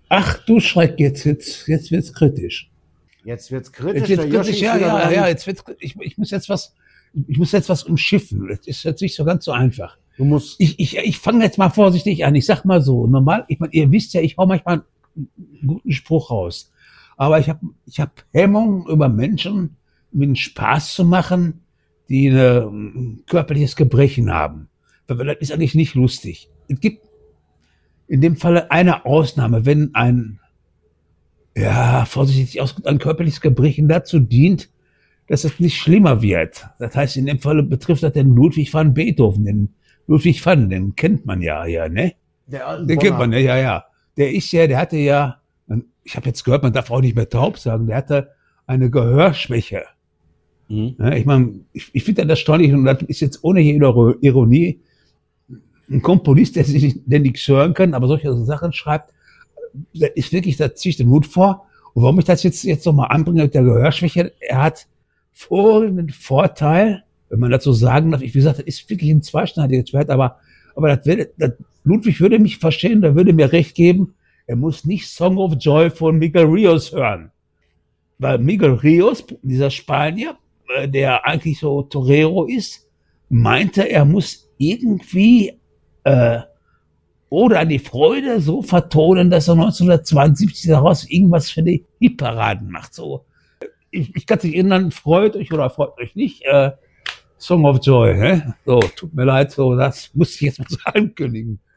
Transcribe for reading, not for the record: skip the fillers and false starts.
Ach du Schreck, jetzt wird's kritisch. Jetzt wird's kritisch. Jetzt wird's kritisch, ja, ich muss jetzt was umschiffen. Das ist jetzt nicht so ganz so einfach. Ich fange jetzt mal vorsichtig an. Ich sag mal so, normal, ich meine, ihr wisst ja, ich hau manchmal einen guten Spruch raus. Aber ich hab Hemmung, über Menschen mit einem Spaß zu machen, die ein körperliches Gebrechen haben. Weil das ist eigentlich nicht lustig. Es gibt in dem Falle eine Ausnahme, wenn vorsichtig ausgedrückt, ein körperliches Gebrechen dazu dient, dass es nicht schlimmer wird. Das heißt, in dem Falle betrifft das den Ludwig van Beethoven, den kennt man ja, ne? Den kennt man, ja. Der hatte ja, ich habe jetzt gehört, man darf auch nicht mehr taub sagen, der hatte eine Gehörschwäche. Ja, ich meine, ich finde das erstaunlich, und das ist jetzt ohne jede Ironie, ein Komponist, der nichts hören kann, aber solche Sachen schreibt, das ist wirklich, da ziehe ich den Hut vor. Und warum ich das jetzt nochmal anbringe mit der Gehörschwäche, er hat folgenden Vorteil, wenn man das so sagen darf, wie gesagt, das ist wirklich ein zweischneidiges Schwert, aber Ludwig würde mich verstehen, der würde mir recht geben, er muss nicht Song of Joy von Miguel Rios hören. Weil Miguel Rios, dieser Spanier, der eigentlich so Torero ist, meinte, er muss irgendwie oder an die Freude so vertonen, dass er 1972 daraus irgendwas für die Hitparaden macht. So, ich kann sich erinnern, freut euch oder freut euch nicht, Song of Joy, so, tut mir leid, so, das muss ich jetzt mal so ankündigen.